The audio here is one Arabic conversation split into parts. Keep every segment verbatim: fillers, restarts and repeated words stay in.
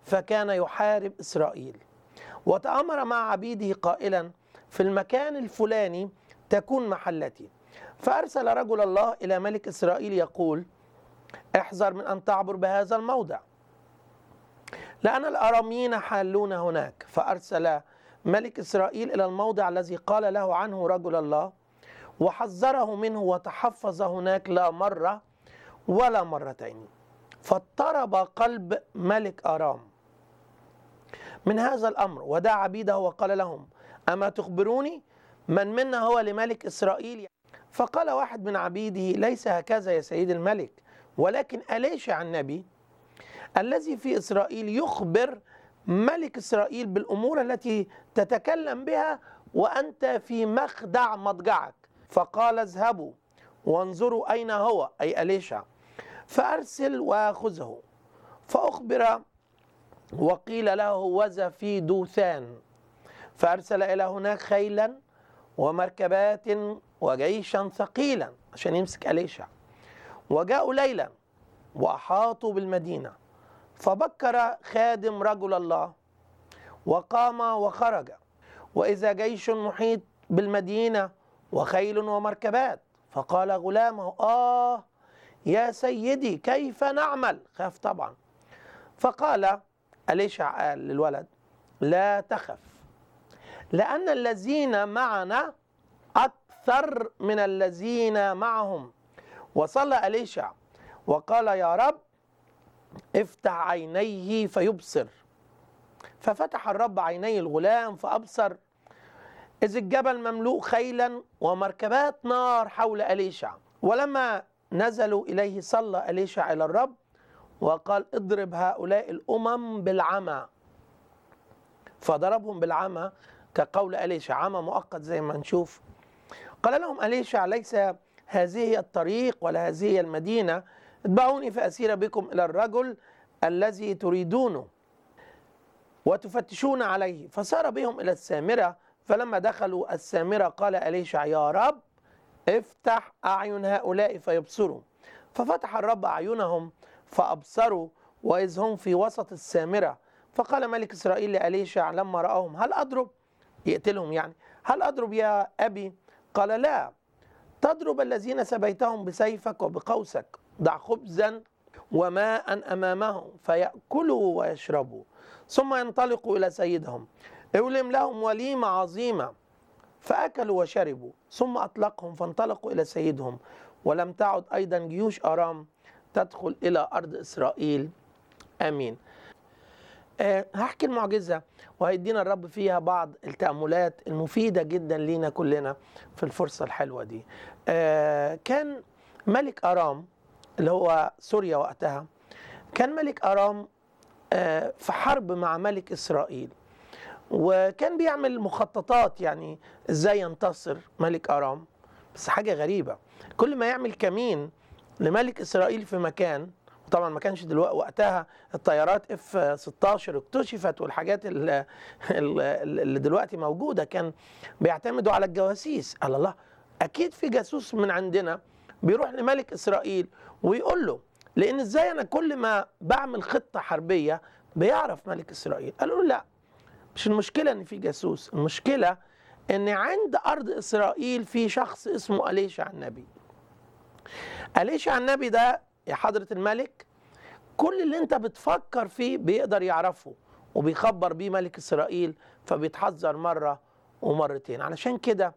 فكان يحارب إسرائيل، وتأمر مع عبيده قائلا: في المكان الفلاني تكون محلتي. فأرسل رجل الله إلى ملك إسرائيل يقول: احذر من أن تعبر بهذا الموضع، لأن الأراميين حالون هناك. فأرسل ملك إسرائيل إلى الموضع الذي قال له عنه رجل الله، وحذره منه، وتحفظ هناك لا مرة ولا مرتين. فاضطرب قلب ملك أرام من هذا الأمر، ودعا عبيده وقال لهم: أما تخبروني من منا هو لملك إسرائيل؟ فقال واحد من عبيده: ليس هكذا يا سيد الملك، ولكن أليشع النبي الذي في إسرائيل يخبر ملك إسرائيل بالأمور التي تتكلم بها وأنت في مخدع مضجعك. فقال: اذهبوا وانظروا أين هو، أي أليشع، فأرسل وأخذه. فأخبر وقيل له: هوذا في دوثان. فأرسل إلى هناك خيلا ومركبات وجيشا ثقيلا عشان يمسك أليشع. وجاءوا ليلا وأحاطوا بالمدينة. فبكر خادم رجل الله وقام وخرج، وإذا جيش محيط بالمدينة وخيل ومركبات. فقال غلامه: آه يا سيدي، كيف نعمل؟ خاف طبعا. فقال أليشع قال للولد: لا تخف، لأن الذين معنا أكثر من الذين معهم. وصلى أليشع وقال: يا رب افتح عينيه فيبصر. ففتح الرب عيني الغلام فأبصر، إذ الجبل مملوء خيلا ومركبات نار حول أليشع. ولما نزلوا إليه صلى أليشع إلى الرب وقال: اضرب هؤلاء الأمم بالعمى. فضربهم بالعمى كقول أليشع، عمى مؤقت زي ما نشوف. قال لهم أليشع: ليس هذه هي الطريق ولا هذه هي المدينة، اتبعوني فأسير بكم إلى الرجل الذي تريدونه وتفتشون عليه. فسار بهم إلى السامرة. فلما دخلوا السامرة قال أليشع: يا رب افتح أعين هؤلاء فيبصروا. ففتح الرب أعينهم فأبصروا، وإذ هم في وسط السامرة. فقال ملك إسرائيل لأليشع لما رأهم: هل أضرب؟ يقتلهم يعني. هل أضرب يا أبي؟ قال: لا، تضرب الذين سبيتهم بسيفك وبقوسك. ضع خبزا وماء أمامهم فيأكلوا ويشربوا، ثم ينطلقوا إلى سيدهم. اولم لهم وليمة عظيمة. فأكلوا وشربوا، ثم أطلقهم فانطلقوا إلى سيدهم. ولم تعد أيضا جيوش أرام تدخل إلى أرض إسرائيل. آمين. أه هحكي المعجزة وهيدينا الرب فيها بعض التأملات المفيدة جدا لينا كلنا في الفرصة الحلوة دي. أه كان ملك أرام اللي هو سوريا وقتها، كان ملك أرام أه في حرب مع ملك إسرائيل، وكان بيعمل مخططات يعني ازاي ينتصر ملك أرام. بس حاجة غريبة، كل ما يعمل كمين لملك إسرائيل في مكان، طبعا ما كانش دلوقتي وقتها الطيارات اف ستاشر اكتشفت والحاجات اللي, اللي دلوقتي موجودة، كان بيعتمدوا على الجواسيس. قال الله، اكيد في جاسوس من عندنا بيروح لملك إسرائيل ويقول له، لان ازاي انا كل ما بعمل خطة حربية بيعرف ملك إسرائيل. قالوا له لا، مش المشكلة ان في جاسوس، المشكلة ان عند ارض إسرائيل في شخص اسمه أليشع النبي. أليشع النبي ده يا حضرة الملك كل اللي انت بتفكر فيه بيقدر يعرفه، وبيخبر بيه ملك إسرائيل، فبيتحذر مرة ومرتين. علشان كده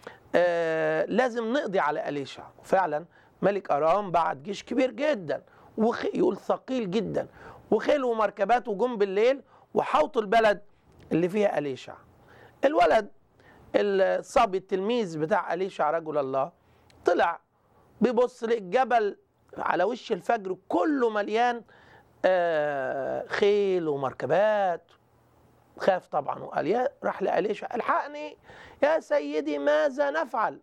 آه لازم نقضي على أليشع. فعلا ملك أرام بعت جيش كبير جدا، ويقول ثقيل جدا، وخيل ومركبات، وجم بالليل وحوطوا البلد اللي فيها أليشع. الولد الصبي التلميذ بتاع أليشع رجل الله طلع بيبص للجبل على وش الفجر كله مليان آه خيل ومركبات. خاف طبعا وقال يا راح لأليشع: الحقني يا سيدي، ماذا نفعل؟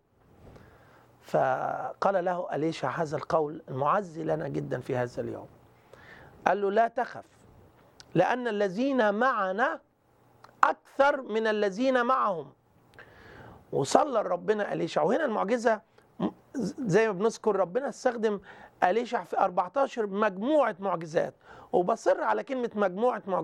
فقال له أليشع هذا القول المعزي لنا جدا في هذا اليوم. قال له: لا تخف، لأن الذين معنا أكثر من الذين معهم. وصلى ربنا أليشع. وهنا المعجزة زي ما بنذكر، ربنا استخدم أليشع في أربعتاشر مجموعة معجزات، وبصر على كلمة مجموعة معجزات